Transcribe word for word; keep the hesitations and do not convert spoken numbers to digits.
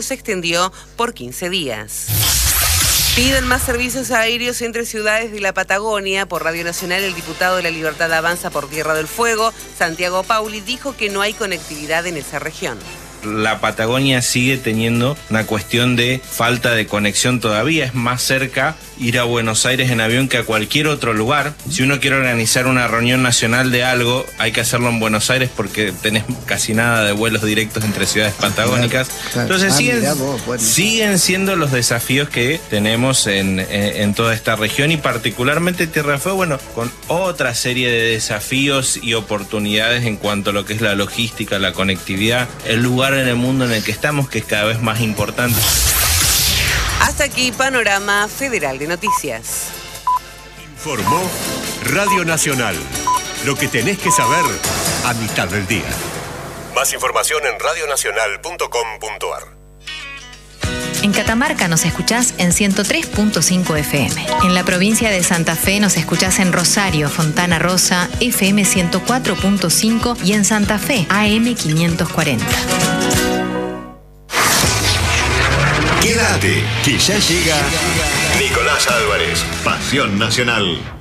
se extendió por quince días. Piden más servicios aéreos entre ciudades de la Patagonia. Por Radio Nacional, el diputado de La Libertad Avanza por Tierra del Fuego, Santiago Pauli, dijo que no hay conectividad en esa región. La Patagonia sigue teniendo una cuestión de falta de conexión todavía. Es más cerca ir a Buenos Aires en avión que a cualquier otro lugar. Si uno quiere organizar una reunión nacional de algo, hay que hacerlo en Buenos Aires porque tenés casi nada de vuelos directos entre ciudades patagónicas. Entonces ah, siguen, vos, bueno. siguen siendo los desafíos que tenemos en, en, en toda esta región y particularmente Tierra del Fuego, bueno, con otra serie de desafíos y oportunidades en cuanto a lo que es la logística, la conectividad, el lugar en el mundo en el que estamos, que es cada vez más importante. Hasta aquí Panorama Federal de Noticias. Informó Radio Nacional. Lo que tenés que saber a mitad del día. Más información en radio nacional punto com punto a r. En Catamarca nos escuchás en ciento tres punto cinco F M. En la provincia de Santa Fe nos escuchás en Rosario, Fontana Rosa, F M ciento cuatro punto cinco y en Santa Fe, A M quinientos cuarenta. Quédate, que ya llega Nicolás Álvarez, Pasión Nacional.